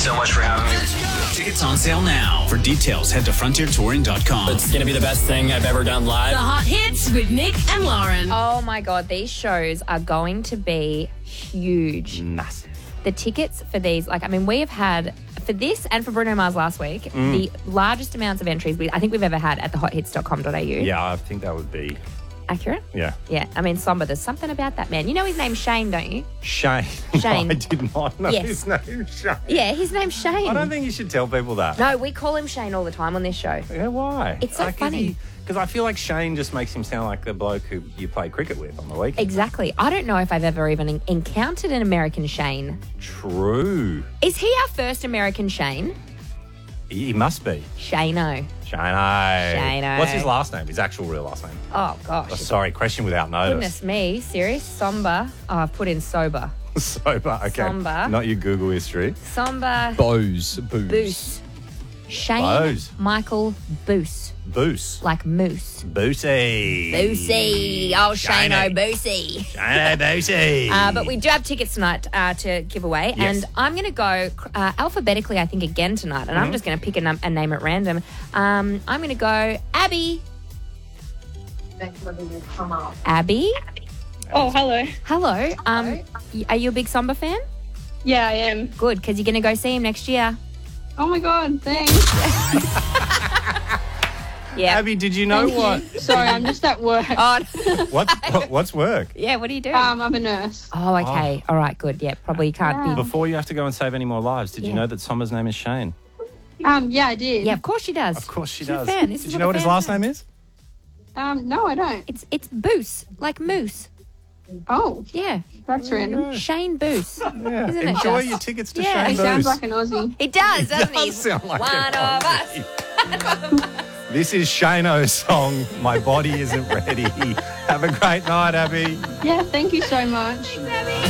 so much for having me. Tickets on sale now. For details, head to frontiertouring.com. It's going to be the best thing I've ever done live. The Hot Hits with Nick and Lauren. Oh my God, these shows are going to be huge. Massive. The tickets for these, we have had, for this and for Bruno Mars last week, the largest amounts of entries I think we've ever had at thehothits.com.au. Yeah, I think that would be... Accurate? Yeah. Yeah, Somber, there's something about that man. You know his name's Shane, don't you? Shane. Shane. No, I did not know Yes. his name, Shane. Yeah, his name's Shane. I don't think you should tell people that. No, we call him Shane all the time on this show. Yeah, why? It's so funny. Because I feel like Shane just makes him sound like the bloke who you play cricket with on the weekend. Exactly. I don't know if I've ever even encountered an American Shane. True. Is he our first American Shane? He must be. Shano. Shano. What's his last name? His actual real last name? Oh, gosh. Oh, sorry, question without notice. Goodness me. Serious? Somber. Oh, I've put in sober. Sober, okay. Somber. Not your Google history. Somber. Booze. Boose. Shane Bose. Michael Boose. Boose. Like moose. Boosey. Boosey. Oh, Shano Boosey. Shano Boosey. But we do have tickets tonight to give away. Yes. And I'm going to go alphabetically, I think, again tonight. And I'm just going to pick a name at random. I'm going to go Abby. Abby? Oh, hello. Hello. Are you a big Somber fan? Yeah, I am. Good, because you're going to go see him next year. Oh my God, thanks. Yeah. Abby, did you know what? Sorry, I'm just at work. Oh, What's work? yeah, what do you do? I'm a nurse. Oh, okay. All right, good. Yeah, probably can't be. Before you have to go and save any more lives, did you know that Sommer's name is Shane? Yeah, I did. Yeah, of course she does. Of course she She's a does. fan. This Did is you know what the his fan last says. name is? No, I don't. It's Boose, like moose. Oh, Yeah. that's random. Shane Boose. Yeah. Isn't it Enjoy just? your tickets to Yeah. Shane He sounds Boos. like an Aussie. He does, doesn't he? does sound like One an of Aussie. us. This is Shano's song, My Body Isn't Ready. Have a great night, Abby. Yeah, thank you so much. Abby.